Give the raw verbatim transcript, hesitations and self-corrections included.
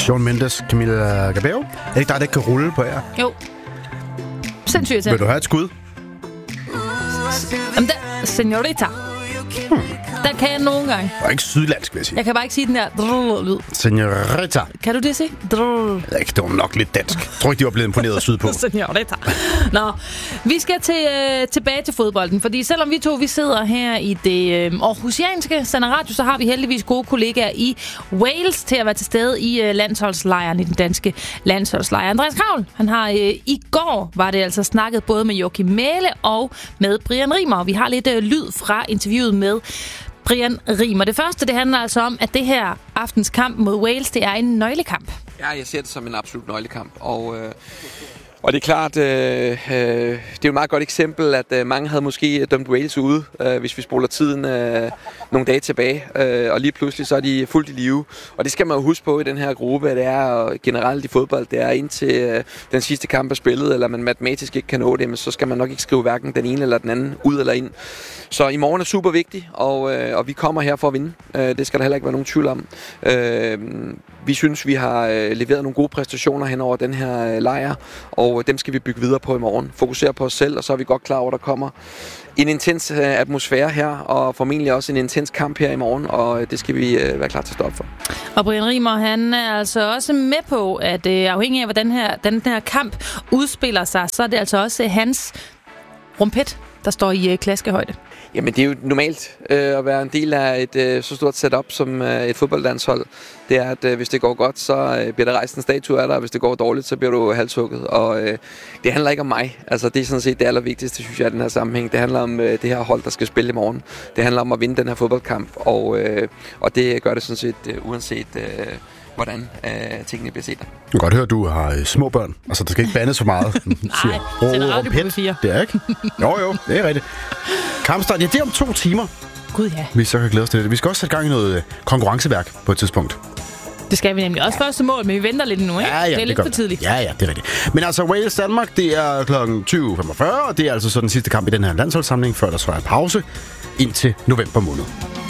Shawn Mendes, Camila Cabello. Er det ikke dig, der ikke kan rulle på jer? Jo. Sindssygt til. Vil du have et skud? Jamen, der, señorita. Hmm. Den kan jeg nogle gange. Det er ikke sydlandsk, vil jeg sige. Jeg kan bare ikke sige den der lyd. Señorita. Kan du det sige? Jeg ikke, det var nok lidt dansk. Jeg tror ikke, de var blevet imponeret sydpå. Señorita. Nå, vi skal til, øh, tilbage til fodbolden, fordi selvom vi to vi sidder her i det øh, aarhusianske Sender Radio, så har vi heldigvis gode kollegaer i Wales til at være til stede i øh, landsholdslejren, i den danske landsholdslejr. Andreas Kravl, han har øh, i går, var det altså snakket både med Joachim Mæhle og med Brian Rimer. Vi har lidt øh, lyd fra interviewet med Brian Rimer. Det første, det handler altså om, at det her aftens kamp mod Wales, det er en nøglekamp. Ja, jeg ser det som en absolut nøglekamp, og... Øh Og det er klart, øh, øh, det er jo et meget godt eksempel, at øh, mange havde måske dømt Wales ude, øh, hvis vi spoler tiden øh, nogle dage tilbage. Øh, og lige pludselig så er de fuldt i live. Og det skal man jo huske på i den her gruppe, at det er og generelt i fodbold, det er indtil øh, den sidste kamp er spillet, eller man matematisk ikke kan nå det, men så skal man nok ikke skrive hverken den ene eller den anden ud eller ind. Så i morgen er super vigtigt, og, øh, og vi kommer her for at vinde. Øh, det skal der heller ikke være nogen tvivl om. Øh, vi synes, vi har øh, leveret nogle gode præstationer hen over den her øh, lejr, og dem skal vi bygge videre på i morgen. Fokusere på os selv, og så er vi godt klar over, at der kommer en intens øh, atmosfære her, og formentlig også en intens kamp her i morgen, og øh, det skal vi øh, være klar til at stå op for. Og Brian Rimer, han er altså også med på, at øh, afhængig af, hvordan her, den her kamp udspiller sig, så er det altså også hans rumpet, der står i øh, klaskehøjde. Jamen, det er jo normalt øh, at være en del af et øh, så stort setup som øh, et fodboldlandshold. Det er, at øh, hvis det går godt, så øh, bliver der rejst en statue af dig, og hvis det går dårligt, så bliver du halshugget. Og øh, det handler ikke om mig. Altså, det er sådan set det allervigtigste, synes jeg, i den her sammenhæng. Det handler om øh, det her hold, der skal spille i morgen. Det handler om at vinde den her fodboldkamp, og, øh, og det gør det sådan set øh, uanset... Øh, hvordan øh, tingene bliver set. Jeg kan godt høre, at du har øh, små børn. Altså, der skal ikke bandes så meget. Nej, det er radio på fire. Det er ikke? Jo, jo, det er rigtigt. Kampstart, ja, det er om to timer. Gud, ja. Vi så kan glæde os til det. Vi skal også sætte gang i noget konkurrenceværk på et tidspunkt. Det skal vi nemlig. Også første mål, men vi venter lidt nu, ikke? Ja, ja, det er det lidt for tidligt. Ja, ja, det er rigtigt. Men altså, Wales-Danmark, det er klokken tyve femogfyrre, og det er altså så den sidste kamp i den her landsholdssamling, før der så er pause indtil november måned.